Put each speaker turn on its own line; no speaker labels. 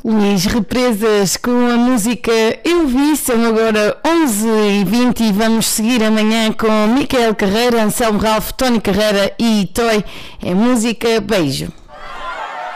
Luís Represas com a música Eu Vi. São agora 11h20 e vamos seguir amanhã com Micael Carreira, Anselmo Ralph, Tony Carreira e Toy. É música Beijo.